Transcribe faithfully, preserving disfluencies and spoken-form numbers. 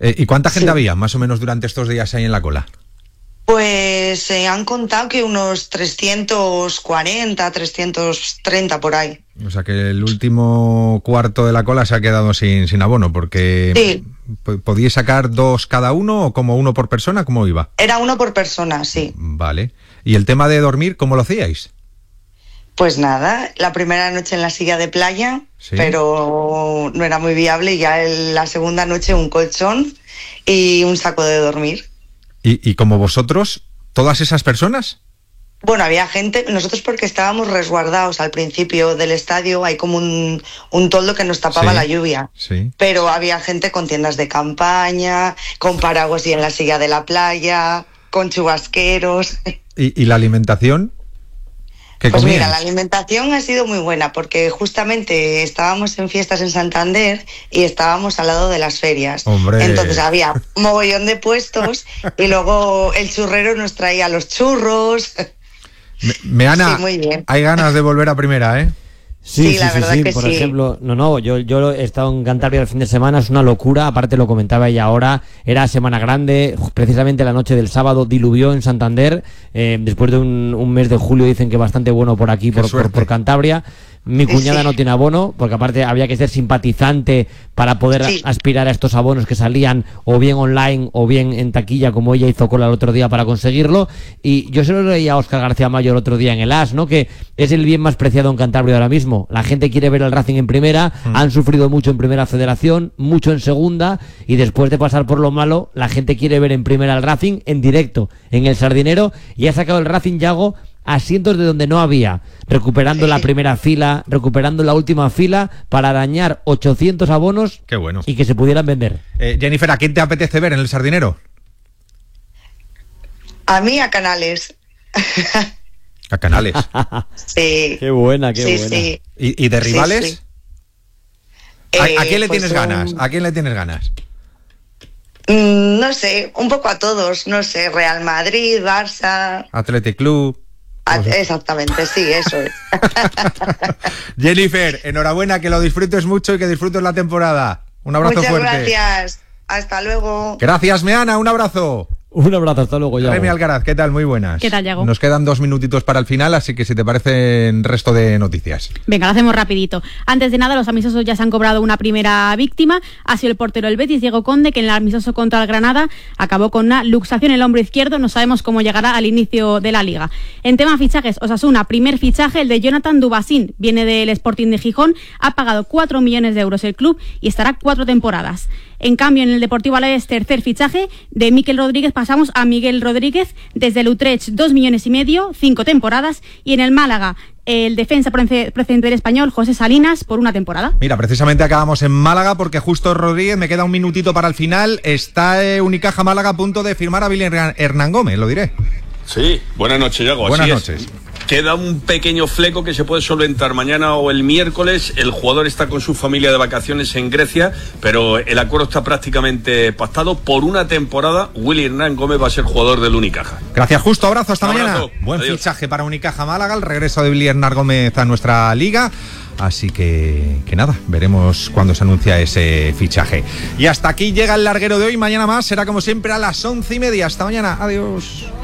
Eh, ¿Y cuánta gente Sí. había, más o menos, durante estos días ahí en la cola? Pues se han contado que unos trescientos cuarenta, trescientos treinta por ahí. O sea que el último cuarto de la cola se ha quedado sin, sin abono, porque Sí. p- ¿podíais sacar dos cada uno o como uno por persona? ¿Cómo iba? Era uno por persona, sí. Vale. ¿Y el tema de dormir, cómo lo hacíais? Pues nada, la primera noche en la silla de playa, Sí. pero no era muy viable. Y ya el- la segunda noche un colchón y un saco de dormir. ¿Y, y como vosotros, todas esas personas? Bueno, había gente, nosotros porque estábamos resguardados al principio del estadio, hay como un, un toldo que nos tapaba Sí, la lluvia. sí. Pero había gente con tiendas de campaña, con paraguas y en la silla de la playa, con chubasqueros. ¿Y, y la alimentación? ¿Qué Pues comíais? mira, la alimentación ha sido muy buena porque justamente estábamos en fiestas en Santander y estábamos al lado de las ferias. Hombre. Entonces había mogollón de puestos y luego el churrero nos traía los churros. Me, Meana, Sí, muy bien. hay ganas de volver a primera, ¿eh? Sí, Sí, sí, la sí, verdad sí. que Por sí. ejemplo, no, no, yo, yo he estado en Cantabria el fin de semana, es una locura, aparte lo comentaba ella ahora, era Semana Grande, precisamente la noche del sábado diluvió en Santander, eh, después de un, un mes de julio dicen que bastante bueno por aquí, Qué por, por, suerte. por Cantabria. Mi Sí, cuñada sí. no tiene abono, porque aparte había que ser simpatizante para poder Sí. aspirar a estos abonos que salían o bien online o bien en taquilla, como ella hizo cola el otro día para conseguirlo. Y yo se lo leía a Óscar García Mayo el otro día en el As, ¿no? Que es el bien más preciado en Cantabria ahora mismo. La gente quiere ver al Racing en primera, Mm. han sufrido mucho en Primera Federación, mucho en Segunda, y después de pasar por lo malo, la gente quiere ver en primera al Racing en directo, en el Sardinero, y ha sacado el Racing Yago asientos de donde no había, recuperando Sí. la primera fila, recuperando la última fila para arañar ochocientos abonos. Qué bueno. Y que se pudieran vender. Eh, Jennifer, ¿a quién te apetece ver en el Sardinero? A mí a Canales. A Canales. Sí. Qué buena, qué sí, buena. sí. ¿Y, y de Sí, rivales? sí. ¿A, Eh, a quién le pues tienes un- ganas? ¿A quién le tienes ganas? Mm, no sé, un poco a todos, no sé, Real Madrid, Barça. Athletic Club. a- exactamente, sí, eso es. Jennifer, enhorabuena, que lo disfrutes mucho y que disfrutes la temporada. Un abrazo Muchas fuerte. gracias. Hasta luego. Gracias, Meana, un abrazo. Un abrazo, hasta luego, ya. Remy Alcaraz, ¿qué tal? Muy buenas. ¿Qué tal, Yago? Nos quedan dos minutitos para el final, así que si te parecen resto de noticias. Venga, lo hacemos rapidito. Antes de nada, los amistosos ya se han cobrado una primera víctima. Ha sido el portero del Betis, Diego Conde, que en el amistoso contra el Granada acabó con una luxación en el hombro izquierdo. No sabemos cómo llegará al inicio de la Liga. En tema fichajes, Osasuna, primer fichaje, el de Jonathan Dubasín. Viene del Sporting de Gijón, ha pagado cuatro millones de euros el club y estará cuatro temporadas. En cambio, en el Deportivo Alavés, tercer fichaje, de Mikel Rodríguez pasamos a Miguel Rodríguez, desde el Utrecht, dos millones y medio, cinco temporadas, y en el Málaga, el defensa procedente del Español, José Salinas, por una temporada. Mira, precisamente acabamos en Málaga porque justo Rodríguez, me queda un minutito para el final, está eh, Unicaja Málaga a punto de firmar a Billy Hernán Gómez, lo diré. Sí, buenas noches, Yago. Buenas Así noches. es. Queda un pequeño fleco que se puede solventar mañana o el miércoles. El jugador está con su familia de vacaciones en Grecia, pero el acuerdo está prácticamente pactado. Por una temporada, Willy Hernán Gómez va a ser jugador del Unicaja. Gracias, Justo, abrazo, hasta Un mañana. abrazo. Buen Adiós. fichaje para Unicaja Málaga, el regreso de Billy Hernán Gómez a nuestra liga. Así que, que nada, veremos cuándo se anuncia ese fichaje. Y hasta aquí llega el larguero de hoy. Mañana más será como siempre a las once y media. Hasta mañana. Adiós.